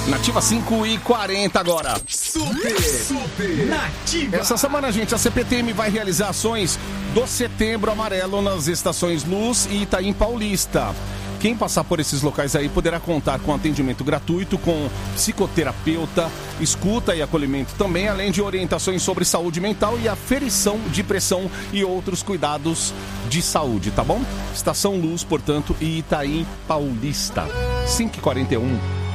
Nativa 5h40 agora. Super Nativa. Essa semana, gente, a CPTM vai realizar ações do Setembro Amarelo nas estações Luz e Itaim Paulista. Quem passar por esses locais aí poderá contar com atendimento gratuito, com psicoterapeuta, escuta e acolhimento também, além de orientações sobre saúde mental e aferição de pressão e outros cuidados de saúde, tá bom? Estação Luz, portanto, e Itaim Paulista. 5h41.